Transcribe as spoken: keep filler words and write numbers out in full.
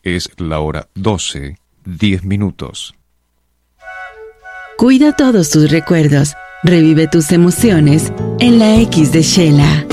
Es la hora doce, diez minutos. Cuida todos tus recuerdos. Revive tus emociones en la X de Shela.